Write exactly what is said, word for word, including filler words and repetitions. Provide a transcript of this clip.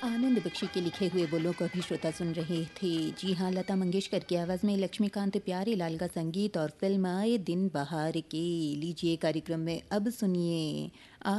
आनंद बख्शी के लिखे हुए बोलों को अभी श्रोता सुन रहे थे। जी हाँ, लता मंगेशकर की आवाज़ में लक्ष्मीकांत प्यारेलाल का संगीत और फिल्म आए दिन बहार के। लीजिए कार्यक्रम में अब सुनिए